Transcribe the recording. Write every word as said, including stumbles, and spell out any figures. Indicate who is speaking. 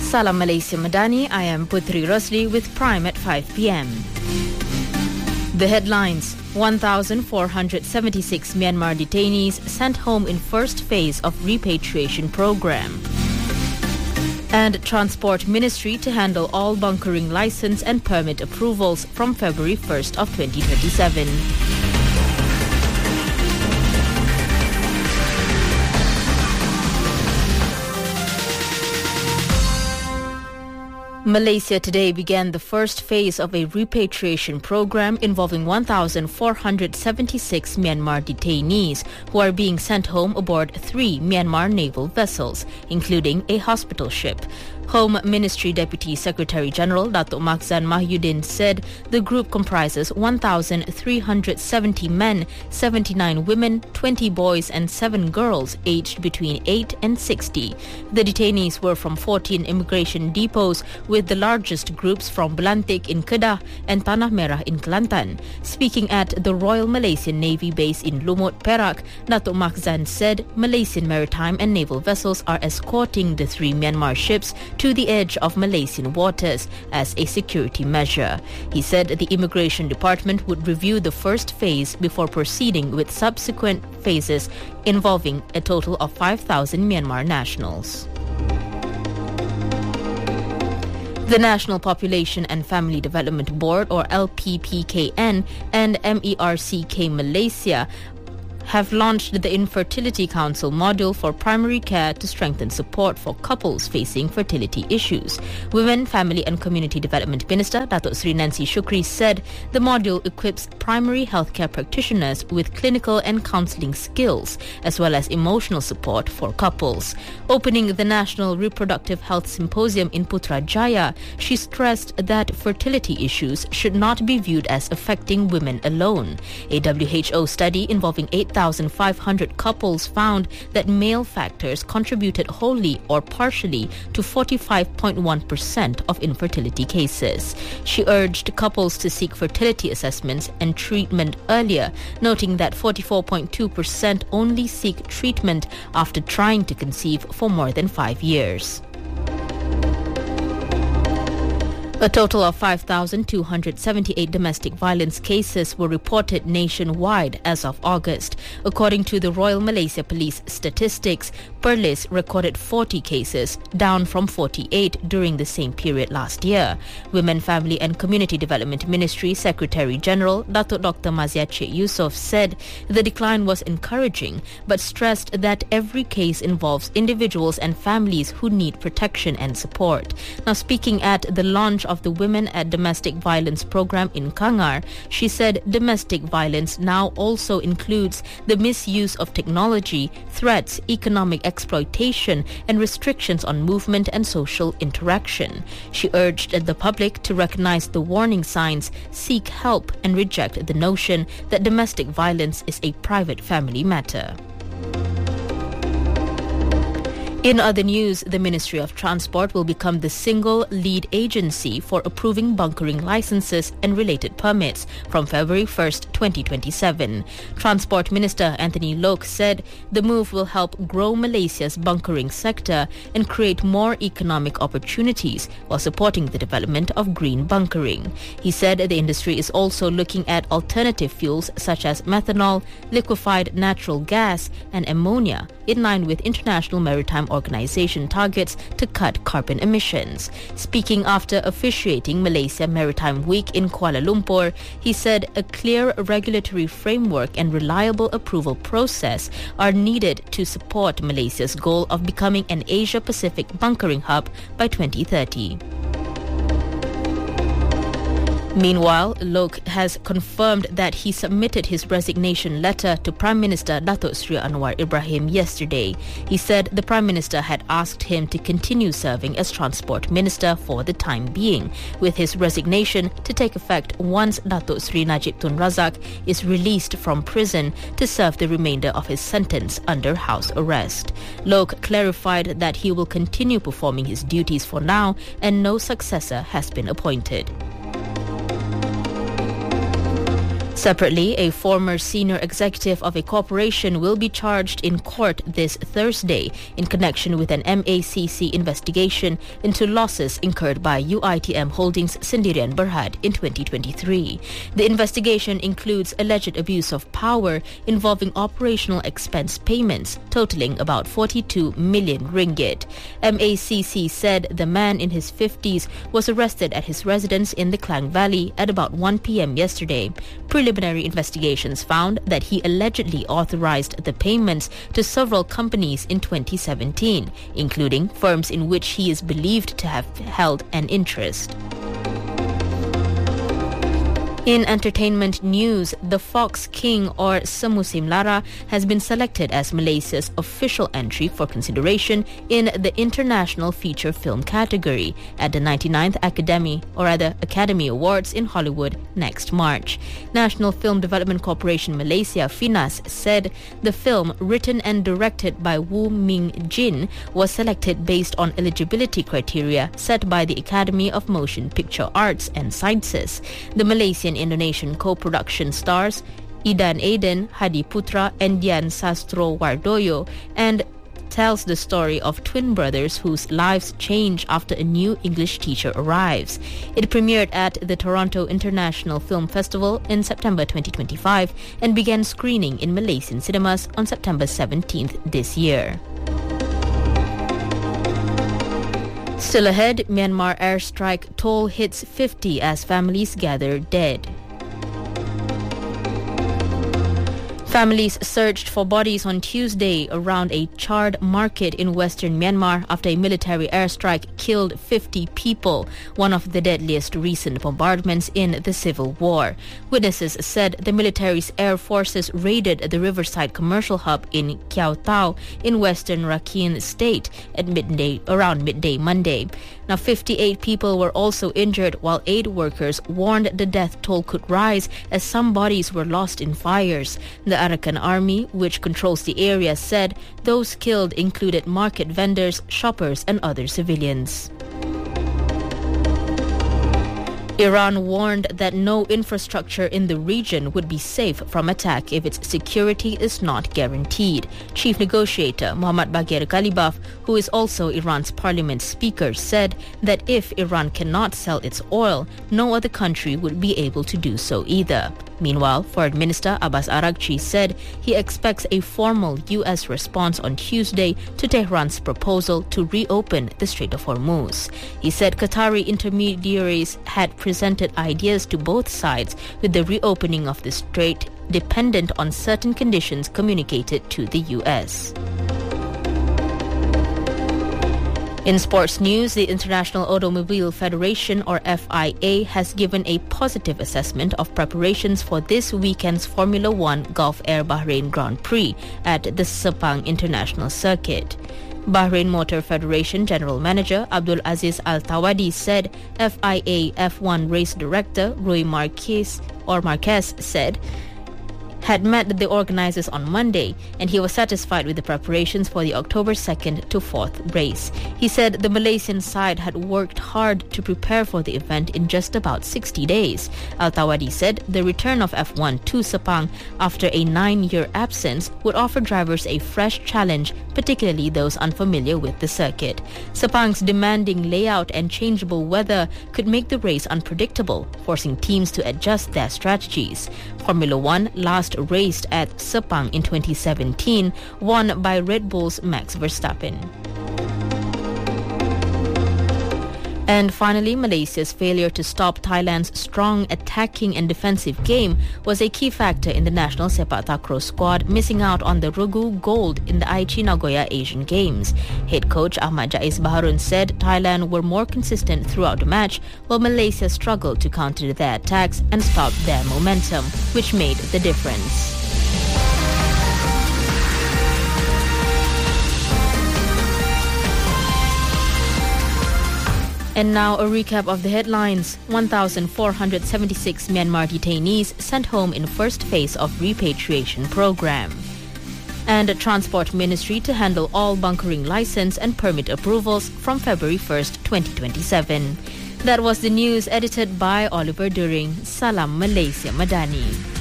Speaker 1: Salam Malaysia Madani, I am Putri Rosli with Prime at five p.m. The headlines: one thousand four hundred seventy-six Myanmar detainees sent home in first phase of repatriation program. And Transport Ministry to handle all bunkering license and permit approvals from February first of twenty twenty-seven. Malaysia today began the first phase of a repatriation program involving one thousand four hundred seventy-six Myanmar detainees who are being sent home aboard three Myanmar naval vessels, including a hospital ship. Home Ministry Deputy Secretary General Datuk Makhzan Mahyuddin said the group comprises one thousand three hundred seventy men, seventy-nine women, twenty boys and seven girls aged between eight and sixty. The detainees were from fourteen immigration depots, with the largest groups from Belantik in Kedah and Tanah Merah in Kelantan. Speaking at the Royal Malaysian Navy base in Lumut, Perak, Datuk Makhzan said Malaysian maritime and naval vessels are escorting the three Myanmar ships to the edge of Malaysian waters as a security measure. He said the Immigration Department would review the first phase before proceeding with subsequent phases involving a total of five thousand Myanmar nationals. The National Population and Family Development Board, or L P P K N, and M E R C K Malaysia have launched the Infertility Council module for primary care to strengthen support for couples facing fertility issues. Women, Family and Community Development Minister Datuk Sri Nancy Shukri said the module equips primary healthcare practitioners with clinical and counselling skills as well as emotional support for couples. Opening the National Reproductive Health Symposium in Putrajaya, she stressed that fertility issues should not be viewed as affecting women alone. A W H O study involving eight thousand five hundred couples found that male factors contributed wholly or partially to forty-five point one percent of infertility cases. She urged couples to seek fertility assessments and treatment earlier, noting that forty-four point two percent only seek treatment after trying to conceive for more than five years. A total of five thousand two hundred seventy-eight domestic violence cases were reported nationwide as of August. According to the Royal Malaysia Police statistics, Perlis recorded forty cases, down from forty-eight during the same period last year. Women, Family and Community Development Ministry Secretary General Datuk Doctor Mazia Cik Yusof said the decline was encouraging, but stressed that every case involves individuals and families who need protection and support. Now, speaking at the launch of the Women at Domestic Violence program in Kangar, she said domestic violence now also includes the misuse of technology, threats, economic exploitation and restrictions on movement and social interaction. She urged the public to recognize the warning signs, seek help and reject the notion that domestic violence is a private family matter. In other news, the Ministry of Transport will become the single lead agency for approving bunkering licenses and related permits from February first, twenty twenty-seven. Transport Minister Anthony Loke said the move will help grow Malaysia's bunkering sector and create more economic opportunities while supporting the development of green bunkering. He said the industry is also looking at alternative fuels such as methanol, liquefied natural gas and ammonia in line with International Maritime Organization targets to cut carbon emissions. Speaking after officiating Malaysia Maritime Week in Kuala Lumpur, he said a clear regulatory framework and reliable approval process are needed to support Malaysia's goal of becoming an Asia-Pacific bunkering hub by twenty thirty. Meanwhile, Loke has confirmed that he submitted his resignation letter to Prime Minister Datuk Sri Anwar Ibrahim yesterday. He said the Prime Minister had asked him to continue serving as Transport Minister for the time being, with his resignation to take effect once Datuk Sri Najib Tun Razak is released from prison to serve the remainder of his sentence under house arrest. Loke clarified that he will continue performing his duties for now and no successor has been appointed. Separately, a former senior executive of a corporation will be charged in court this Thursday in connection with an M A C C investigation into losses incurred by U I T M Holdings Sendirian Berhad in twenty twenty-three. The investigation includes alleged abuse of power involving operational expense payments totaling about forty-two million ringgit. M A C C said the man in his fifties was arrested at his residence in the Klang Valley at about one p.m. yesterday. Preliminary investigations found that he allegedly authorized the payments to several companies in twenty seventeen, including firms in which he is believed to have held an interest. In entertainment news, the Fox King or Semusim Lara has been selected as Malaysia's official entry for consideration in the International Feature Film category at the ninety-ninth Academy or rather Academy Awards in Hollywood next March. National Film Development Corporation Malaysia FINAS said the film, written and directed by Wu Ming Jin, was selected based on eligibility criteria set by the Academy of Motion Picture Arts and Sciences. The Malaysian Indonesian co-production stars Idan Aiden, Hadi Putra and Dian Sastro Wardoyo and tells the story of twin brothers whose lives change after a new English teacher arrives. It premiered at the Toronto International Film Festival in September twenty twenty-five and began screening in Malaysian cinemas on September seventeenth this year. Still ahead, Myanmar airstrike toll hits fifty as families gather dead. Families searched for bodies on Tuesday around a charred market in western Myanmar after a military airstrike killed fifty people, one of the deadliest recent bombardments in the civil war. Witnesses said the military's air forces raided the riverside commercial hub in Kiao Tao in western Rakhine State at midday, around midday Monday. Now, fifty-eight people were also injured, while aid workers warned the death toll could rise as some bodies were lost in fires. The Arakan Army, which controls the area, said those killed included market vendors, shoppers and other civilians. Iran warned that no infrastructure in the region would be safe from attack if its security is not guaranteed. Chief negotiator Mohammad Bagher Ghalibaf, who is also Iran's parliament speaker, said that if Iran cannot sell its oil, no other country would be able to do so either. Meanwhile, Foreign Minister Abbas Araghchi said he expects a formal U S response on Tuesday to Tehran's proposal to reopen the Strait of Hormuz. He said Qatari intermediaries had presented ideas to both sides, with the reopening of the strait dependent on certain conditions communicated to the U S. In sports news, the International Automobile Federation, or F I A, has given a positive assessment of preparations for this weekend's Formula One Gulf Air Bahrain Grand Prix at the Sepang International Circuit. Bahrain Motor Federation General Manager Abdul Aziz Al Tawadi said F I A F one race director Rui Marquez, or Marquez said had met the organizers on Monday, and he was satisfied with the preparations for the October second to fourth race. He said the Malaysian side had worked hard to prepare for the event in just about sixty days. Al-Tawadi said the return of F one to Sepang after a nine-year absence would offer drivers a fresh challenge, particularly those unfamiliar with the circuit. Sepang's demanding layout and changeable weather could make the race unpredictable, forcing teams to adjust their strategies. Formula One last raced at Sepang in twenty seventeen, won by Red Bull's Max Verstappen. And finally, Malaysia's failure to stop Thailand's strong attacking and defensive game was a key factor in the national sepak takraw squad missing out on the Regu gold in the Aichi Nagoya Asian Games. Head coach Ahmad Jais Baharun said Thailand were more consistent throughout the match, while Malaysia struggled to counter their attacks and stop their momentum, which made the difference. And now a recap of the headlines. one thousand four hundred seventy-six Myanmar detainees sent home in first phase of repatriation program. And a Transport Ministry to handle all bunkering license and permit approvals from February first, twenty twenty-seven. That was the news edited by Oliver During. Salam Malaysia Madani.